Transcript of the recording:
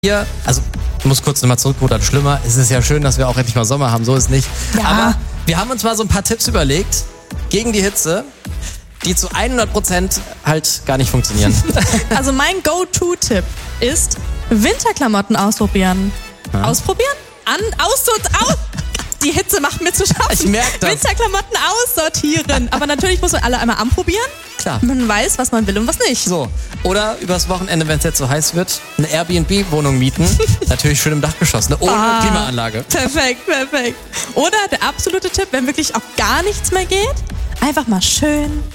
Hier, also ich muss kurz nochmal zurückrudern, schlimmer, es ist ja schön, dass wir auch endlich mal Sommer haben, so ist nicht. Ja. Aber wir haben uns mal so ein paar Tipps überlegt gegen die Hitze, die zu 100% halt gar nicht funktionieren. Also mein Go-To-Tipp ist Winterklamotten ausprobieren. Ja. Ausprobieren? Die Hitze macht mir zu schaffen. Ich merk das. Winterklamotten aussortieren. Aber natürlich muss man alle einmal anprobieren. Klar. Man weiß, was man will und was nicht. So, oder übers Wochenende, wenn es jetzt so heiß wird, eine Airbnb-Wohnung mieten. Natürlich schön im Dachgeschoss, ohne Klimaanlage. Perfekt. Oder der absolute Tipp, wenn wirklich auch gar nichts mehr geht, einfach mal schön